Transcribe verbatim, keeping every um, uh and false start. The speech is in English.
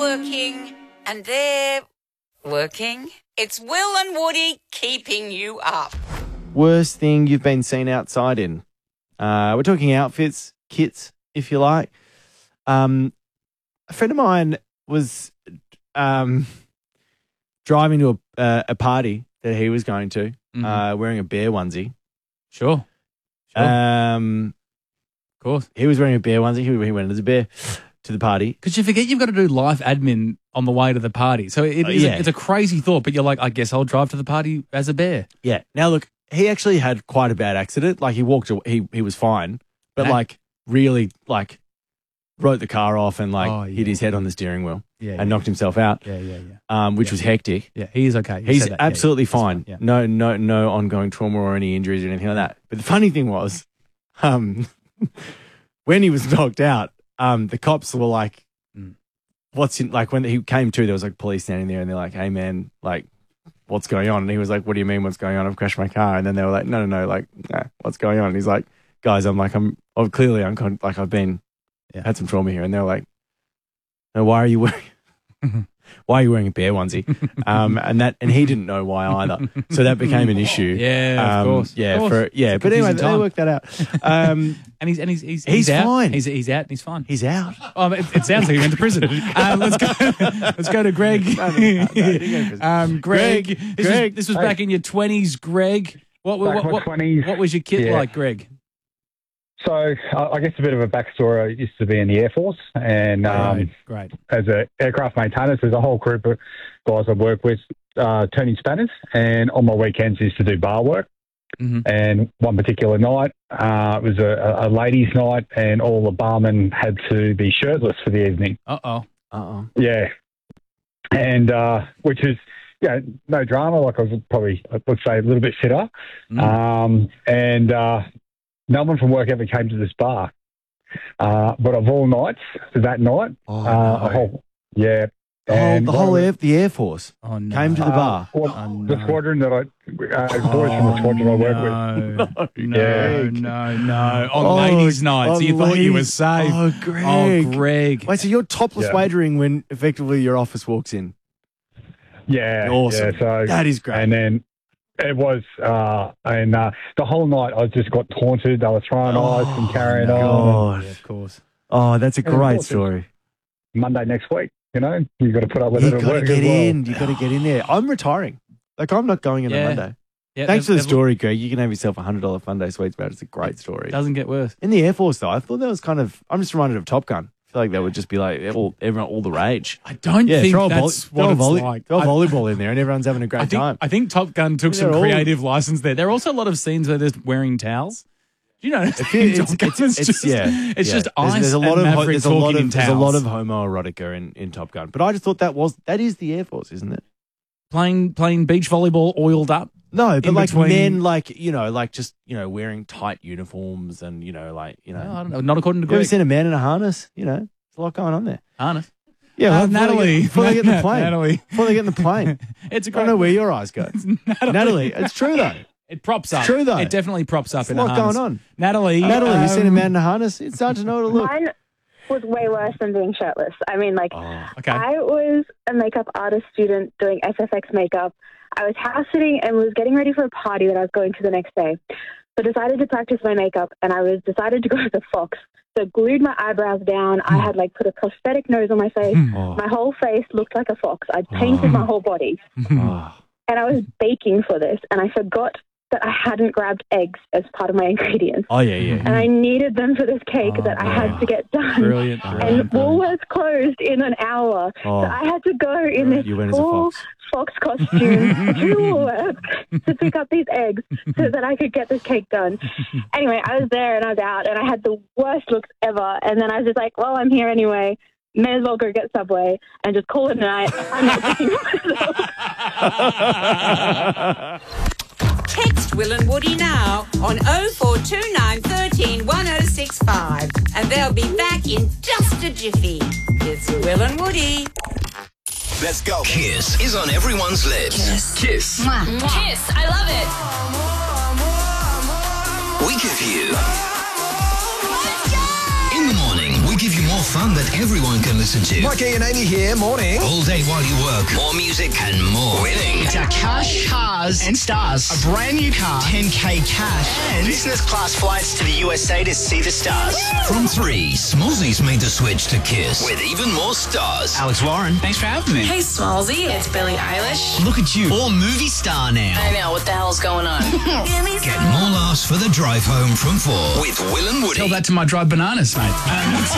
working and they're working. It's Will and Woody keeping you up. Worst thing you've been seen outside in? Uh, we're talking outfits, kits, if you like. Um, a friend of mine was um, driving to a, uh, a party that he was going to, Mhm. uh, wearing a bear onesie. Sure. Sure. Um, of course. He was wearing a bear onesie. He, he went as a bear to the party. Because you forget you've got to do life admin on the way to the party. So it Uh, is yeah. a, it's a crazy thought, but you're like, I guess I'll drive to the party as a bear. Yeah. Now, look, he actually had quite a bad accident. Like, he walked away. He, he was fine. But, Yeah. like, really, like, wrote the car off and, like, Oh, hit yeah. his head on the steering wheel Yeah, and yeah. knocked himself out, Yeah, yeah, yeah. um, which Yeah. was hectic. Yeah, he is okay. You He's said that. Yeah, absolutely yeah, that's fine. Yeah. No, no, no ongoing trauma or any injuries or anything like that. But the funny thing was, um, when he was knocked out, um, the cops were like, Mm. "What's in?" Like when he came to, there was like police standing there, and they're like, "Hey, man, like, what's going on?" And he was like, "What do you mean, what's going on? I've crashed my car." And then they were like, "No, no, no, like, nah, what's going on?" And he's like, "Guys, I'm like, I'm, I'm clearly uncon- like I've been Yeah. had some trauma here." And they were like, "No, why are you wearing?" Why are you wearing a bear onesie? Um, and that, and he didn't know why either. So that became an issue. Yeah, of Um, course. Yeah, Of course. for yeah. It's a But anyway, confusing they time. worked that out. Um, And he's and he's he's, He's out. fine. He's he's out and he's fine. he's out. Oh, it, it sounds like he went to prison. Uh, let's go. Let's go to Greg. No, no, no, no, he didn't go to prison. um, Greg, Greg, this Greg. was, this was Hey. back in your twenties, Greg. What what Back what, in my what, twenties. what was your kit Yeah. like, Greg? So uh, I guess a bit of a backstory. I used to be in the Air Force, and um, Great, great. as an aircraft maintainer, so there's a whole group of guys I work with uh, turning spanners, and on my weekends used to do bar work. Mhm. And one particular night, uh, it was a, a ladies' night, and all the barmen had to be shirtless for the evening. Uh oh. Uh oh. Yeah, and uh, which is yeah, no drama. Like I was probably let's say a little bit fitter, Mm. um, and uh, no one from work ever came to this bar. Uh, but of all nights, that night, Oh, uh, no. a whole yeah, The whole, and the one whole of air, the Air Force Oh no. came to the uh, bar. well, Oh, the no. squadron that I uh, boys from the squadron I work with. no. No, Yeah. no, no. On Oh, ladies' night, so you on thought you were ladies- safe. Oh, Greg. Oh, Greg. Wait, so you're topless Yeah. wagering when effectively your office walks in? Yeah, Awesome. Yeah, so That is great. and then it was, uh, and uh, the whole night I just got taunted. They were throwing ice and carrying no. on. God. Yeah, of course. Oh, that's a And of great course, story. Monday next week, you know, you got to put up with You it at got to work get as well. in. You got to get in there. I'm retiring. Like, I'm not going in Yeah. on Monday. Yeah, Thanks for they've- the they've- story, Greg. You can have yourself a hundred dollar fun day sweets about it. It's a great story. Doesn't get worse. In the Air Force, though, I thought that was kind of. I'm just reminded of Top Gun. I feel like that would just be like all everyone, all the rage. I don't Yeah, think throw a, that's volley, throw, a what it's volley, like. throw a I- volleyball in there, and everyone's having a great I think, time. I think Top Gun took some They're all- creative license there. There are also a lot of scenes where they're wearing towels. Do you know? It's, Top it's, Gun it's, is it's- just, yeah, it's yeah. just There's- ice there's a lot and of ho- Maverick there's a lot talking of in there's a lot towels. of homoerotica in, in Top Gun, but I just thought that was that is the Air Force, isn't it? playing playing beach volleyball oiled up. No, but In like between- men, like you know, like just you know, wearing tight uniforms and you know, like you know, No, I don't know. Not according to you ever Greg. seen a man in a harness? You know, there's a lot going on there. Harness. Yeah, Uh, well, before they Natalie. get, before they get in the plane, Natalie. before they get in the plane. It's a I don't great. know where your eyes go, Natalie. Natalie. It's true though. It props up. true, though. It definitely props up There's in a a lot harness. going on. Natalie. Natalie, you um, seen a man in a harness? It's hard to know what to look. Mine was way worse than being shirtless. I mean, like, Oh, Okay. I was a makeup artist student doing S F X makeup. I was house sitting and was getting ready for a party that I was going to the next day. So decided to practice my makeup, and I was decided to go as a fox. So glued my eyebrows down. I had like put a prosthetic nose on my face. oh, My whole face looked like a fox. I'd painted my whole body, oh. and I was baking for this, and I forgot that I hadn't grabbed eggs as part of my ingredients. Oh, yeah, yeah. And I needed them for this cake Oh, that I had to get done. Brilliant. And brilliant, brilliant. Woolworths closed in an hour. Oh. So I had to go in this You went as a full fox. fox costume to Woolworths to pick up these eggs so that I could get this cake done. Anyway, I was there and I was out and I had the worst looks ever. And then I was just like, well, I'm here anyway. May as well go get Subway and just call it a night. I'm not cooking myself. Text Will and Woody now on oh four two nine, one three, one oh six five and they'll be back in just a jiffy. It's Will and Woody. Let's go. Kiss is on everyone's lips. Kiss. Kiss. Kiss, I love it. We give you. In the morning, we give you more fun that everyone can listen to. Mikey and Amy here, morning. All day while you work. More music and more winning. It's our cash, cars and stars. A brand new car, ten K cash, and business class flights to the U S A to see the stars. From three, Smallsy's made the switch to Kiss with even more stars. Alex Warren, thanks for having me. Hey, Smallsy, it's Billie Eilish. Look at you, all movie star now. I know, what the hell's going on? Get more laughs for the drive home from four with Will and Woody. Tell that to my dried bananas, mate. Um,